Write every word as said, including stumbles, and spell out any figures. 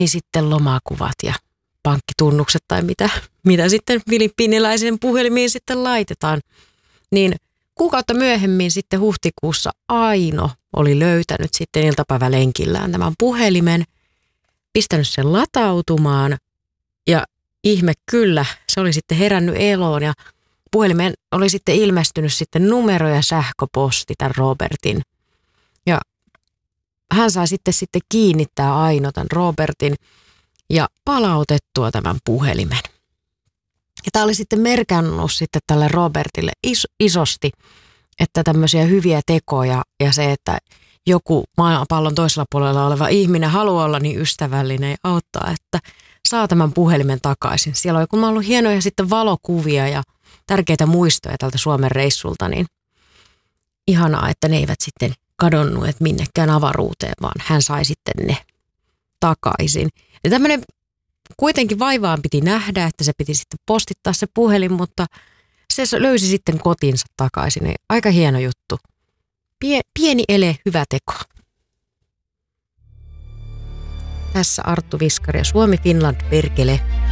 niin sitten lomakuvat ja pankkitunnukset tai mitä, mitä sitten filippiiniläisen puhelimiin sitten laitetaan. Niin kuukautta myöhemmin sitten huhtikuussa Aino oli löytänyt sitten iltapäivälenkillään tämän puhelimen, pistänyt sen latautumaan ja ihme kyllä, se oli sitten herännyt eloon ja puhelimeen oli sitten ilmestynyt sitten numero ja sähköposti tämän Robertin. Ja hän sai sitten, sitten kiinnittää Aino tämän Robertin ja palautettua tämän puhelimen. Ja tämä oli sitten merkannut sitten tälle Robertille is- isosti, että tämmöisiä hyviä tekoja ja se, että joku maapallon toisella puolella oleva ihminen haluaa olla niin ystävällinen ja auttaa, että saa tämän puhelimen takaisin. Siellä on, kun mä ollut hienoja sitten valokuvia ja tärkeitä muistoja tältä Suomen reissulta, niin ihanaa, että ne eivät sitten kadonneet minnekään avaruuteen, vaan hän sai sitten ne takaisin. Ja tämmöinen kuitenkin vaivaan piti nähdä, että se piti sitten postittaa se puhelin, mutta se löysi sitten kotinsa takaisin. Niin aika hieno juttu. Pie, pieni ele, hyvä teko. Tässä Arttu Viskari ja Suomi Finland perkele.